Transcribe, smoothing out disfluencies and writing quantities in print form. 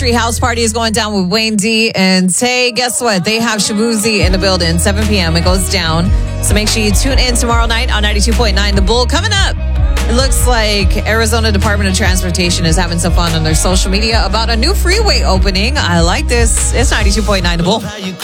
House party is going down with Wayne D and Tay. Guess what? They have Shabuzi in the building, 7 p.m. It goes down. So make sure you tune in tomorrow night on 92.9 The Bull. Coming up, it looks like Arizona Department of Transportation is having some fun on their social media about a new freeway opening. I like this. It's 92.9 The Bull.